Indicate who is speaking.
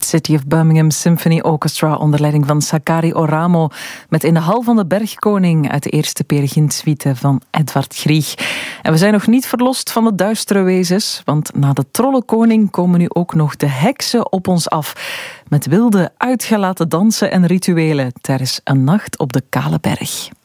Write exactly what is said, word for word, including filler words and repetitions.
Speaker 1: City of Birmingham Symphony Orchestra onder leiding van Sakari Oramo met In de Hal van de Bergkoning uit de eerste Peer Gynt-suite van Edvard Grieg. En we zijn nog niet verlost van de duistere wezens, want na de Trollenkoning komen nu ook nog de heksen op ons af. Met wilde, uitgelaten dansen en rituelen tijdens een nacht op de Kale Berg.